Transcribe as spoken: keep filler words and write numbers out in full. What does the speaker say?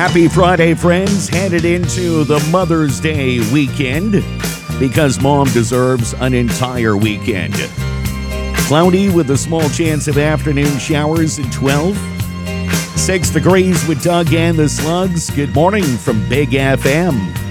Happy Friday, friends. Headed into the Mother's Day weekend because mom deserves an entire weekend. Cloudy with a small chance of afternoon showers at twelve. Six degrees with Doug and the Slugs. Good morning from Big F M.